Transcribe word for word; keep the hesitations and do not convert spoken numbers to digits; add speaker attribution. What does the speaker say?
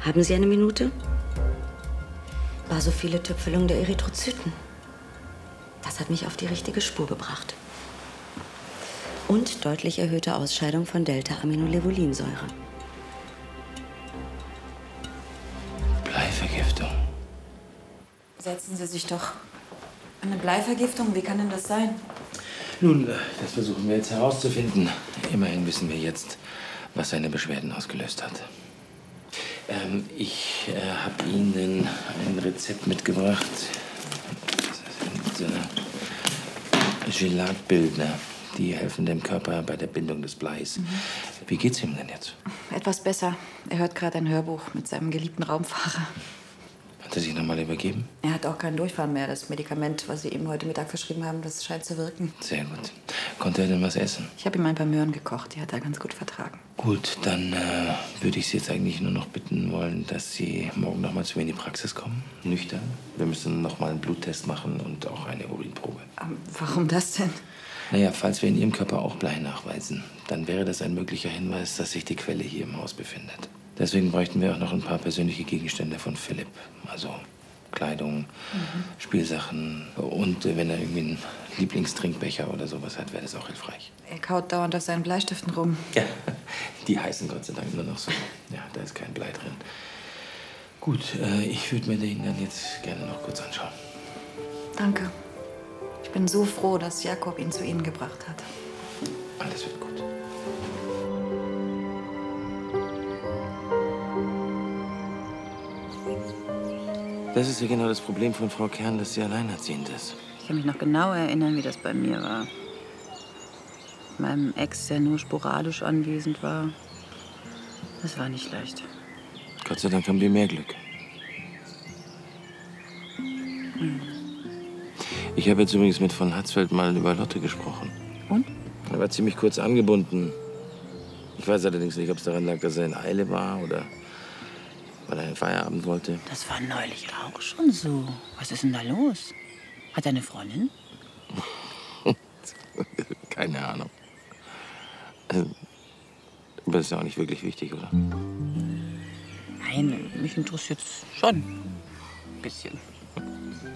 Speaker 1: Haben Sie eine Minute? Basophile Tüpfelung der Erythrozyten. Das hat mich auf die richtige Spur gebracht. Und deutlich erhöhte Ausscheidung von Delta-Aminolevulinsäure.
Speaker 2: Bleivergiftung.
Speaker 3: Setzen Sie sich doch. Eine Bleivergiftung, wie kann denn das sein?
Speaker 2: Nun, das versuchen wir jetzt herauszufinden. Immerhin wissen wir jetzt, was seine Beschwerden ausgelöst hat. Ähm, ich äh, habe Ihnen ein Rezept mitgebracht. Das sind äh, Gelatbildner. Die helfen dem Körper bei der Bindung des Bleis. Mhm. Wie geht's ihm denn jetzt?
Speaker 3: Etwas besser. Er hört gerade ein Hörbuch mit seinem geliebten Raumfahrer.
Speaker 2: Hat er sich noch mal übergeben?
Speaker 3: Er hat auch keinen Durchfall mehr. Das Medikament, was Sie ihm heute Mittag verschrieben haben, das scheint zu wirken.
Speaker 2: Sehr gut. Konnte er denn was essen?
Speaker 3: Ich habe ihm ein paar Möhren gekocht. Die hat er ganz gut vertragen.
Speaker 2: Gut, dann äh, würde ich Sie jetzt eigentlich nur noch bitten wollen, dass Sie morgen noch mal zu mir in die Praxis kommen. Nüchtern. Wir müssen noch mal einen Bluttest machen und auch eine Urinprobe.
Speaker 3: Ähm, warum das denn?
Speaker 2: Naja, falls wir in Ihrem Körper auch Blei nachweisen, dann wäre das ein möglicher Hinweis, dass sich die Quelle hier im Haus befindet. Deswegen bräuchten wir auch noch ein paar persönliche Gegenstände von Philipp. Also Kleidung, mhm. Spielsachen und äh, wenn er irgendwie einen Lieblingstrinkbecher oder sowas hat, wäre das auch hilfreich.
Speaker 3: Er kaut dauernd auf seinen Bleistiften rum.
Speaker 2: Ja, die heißen Gott sei Dank nur noch so. Ja, da ist kein Blei drin. Gut, äh, ich würde mir den dann jetzt gerne noch kurz anschauen.
Speaker 3: Danke. Ich bin so froh, dass Jakob ihn zu Ihnen gebracht hat.
Speaker 2: Alles wird gut. Das ist ja genau das Problem von Frau Kern, dass sie alleinerziehend ist.
Speaker 4: Ich kann mich noch genau erinnern, wie das bei mir war. Mit meinem Ex, der nur sporadisch anwesend war. Das war nicht leicht.
Speaker 2: Gott sei Dank haben wir mehr Glück.
Speaker 4: Hm.
Speaker 2: Ich habe jetzt übrigens mit von Hatzfeld mal über Lotte gesprochen.
Speaker 4: Und?
Speaker 2: Er war ziemlich kurz angebunden. Ich weiß allerdings nicht, ob es daran lag, dass er in Eile war oder weil er einen Feierabend wollte.
Speaker 4: Das war neulich auch schon so. Was ist denn da los? Hat er eine Freundin?
Speaker 2: Keine Ahnung. Also, aber das ist ja auch nicht wirklich wichtig, oder?
Speaker 4: Nein, mich interessiert's schon. Ein bisschen.